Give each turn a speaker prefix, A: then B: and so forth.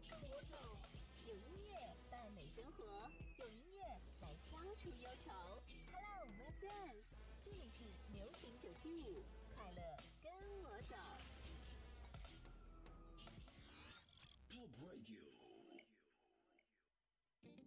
A: 跟我走，
B: 有音乐伴美生活，用音乐来消除忧愁。Hello, my friends， 这里是流行975，快乐跟我走。